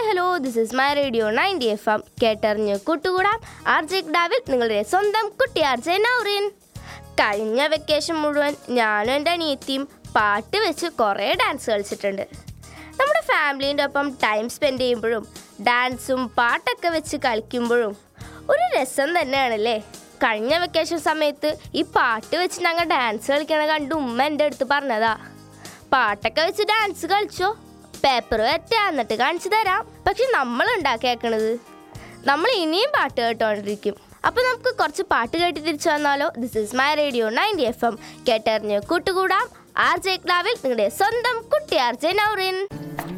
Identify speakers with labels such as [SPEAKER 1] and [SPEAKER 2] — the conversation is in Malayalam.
[SPEAKER 1] Hello, this is my radio 90 FM. കേട്ടറിഞ്ഞ് കൂട്ടുകൂടാം. RJ കിടാവിൽ നിങ്ങളുടെ സ്വന്തം കുട്ടി RJ നൗറിൻ. കഴിഞ്ഞ വെക്കേഷൻ മുഴുവൻ ഞാനും എൻ്റെ അനിയത്തിയും പാട്ട് വെച്ച് കുറേ ഡാൻസ് കളിച്ചിട്ടുണ്ട്. നമ്മുടെ ഫാമിലീൻ്റെ ഒപ്പം ടൈം സ്പെൻഡ് ചെയ്യുമ്പോഴും ഡാൻസും പാട്ടൊക്കെ വെച്ച് കളിക്കുമ്പോഴും ഒരു രസം തന്നെയാണല്ലേ. കഴിഞ്ഞ വെക്കേഷൻ സമയത്ത് ഈ പാട്ട് വെച്ച് ഞങ്ങൾ ഡാൻസ് കളിക്കണ കണ്ട് ഉമ്മ എൻ്റെ അടുത്ത് പറഞ്ഞതാ, പാട്ടൊക്കെ വെച്ച് ഡാൻസ് കളിച്ചോ, പേപ്പർ വരട്ടാ എന്നിട്ട് കാണിച്ചു തരാം. പക്ഷെ നമ്മൾ ഉണ്ടാക്കിയേക്കണത് നമ്മൾ ഇനിയും പാട്ട് കേട്ടോണ്ടിരിക്കും. അപ്പോൾ നമുക്ക് കുറച്ച് പാട്ട് കേട്ട് തിരിച്ചു വന്നാലോ. This is my radio 90 FM. കേട്ടറിഞ്ഞ് കൂട്ടുകൂടാം. RJ കിടാവിൽ നിങ്ങളുടെ സ്വന്തം കുട്ടി RJ നൗറിൻ.